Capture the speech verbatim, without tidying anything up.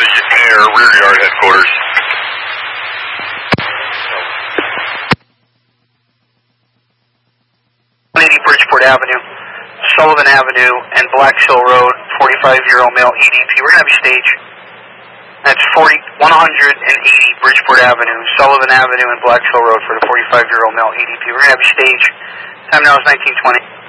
Division Air, rear yard headquarters. one eighty Bridgeport Avenue, Sullivan Avenue, and Blackshill Road, forty-five-year-old male E D P. We're going to have you stage. That's forty, one eighty Bridgeport Avenue, Sullivan Avenue, and Blackshill Road for the forty-five-year-old male E D P. We're going to have you stage. Time now is nineteen twenty.